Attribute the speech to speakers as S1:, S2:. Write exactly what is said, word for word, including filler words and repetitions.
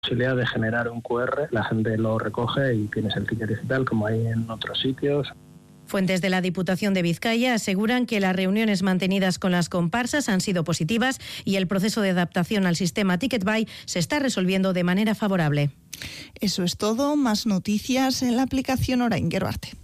S1: Posibilidad de generar un cu erre, la gente lo recoge y tienes el ticket digital como hay en otros sitios.
S2: Fuentes de la Diputación de Vizcaya aseguran que las reuniones mantenidas con las comparsas han sido positivas y el proceso de adaptación al sistema Ticketbuy se está resolviendo de manera favorable.
S3: Eso es todo. Más noticias en la aplicación Orain Gero arte.